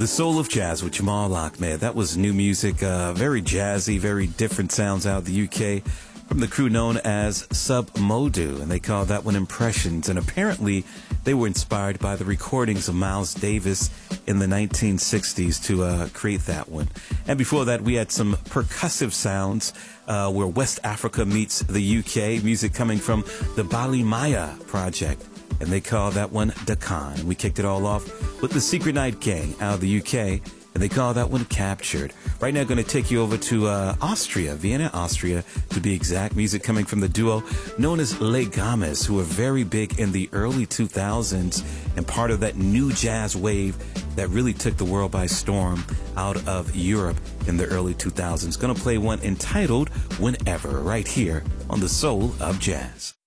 The Soul of Jazz with Jamal Ahmed. That was new music, very jazzy, very different sounds out of the UK from the crew known as Submodu, and they call that one Impressions. And apparently they were inspired by the recordings of Miles Davis in the 1960s to create that one. And before that, we had some percussive sounds where West Africa meets the UK, music coming from the Bali Maya project. And they call that one Dakan. And we kicked it all off with the Secret Night Gang out of the UK, and they call that one Captured. Right now, I'm going to take you over to Austria, Vienna, Austria, to be exact. Music coming from the duo known as Legames, who were very big in the early 2000s and part of that new jazz wave that really took the world by storm out of Europe in the early 2000s. Going to play one entitled Whenever, right here on The Soul of Jazz.